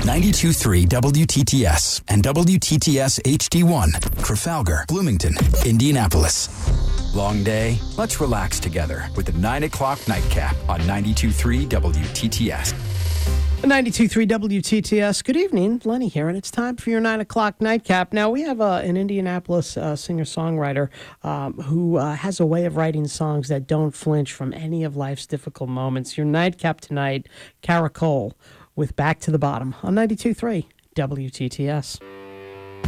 92.3 WTTS and WTTS HD1, Trafalgar, Bloomington, Indianapolis. Long day? Let's relax together with the 9 o'clock nightcap on 92.3 WTTS. 92.3 WTTS. Good evening. Lenny here, and it's time for your 9 o'clock nightcap. Now, we have an Indianapolis singer-songwriter who has a way of writing songs that don't flinch from any of life's difficult moments. Your nightcap tonight, Kara Cole, with Back to the Bottom on 92.3 WTTS.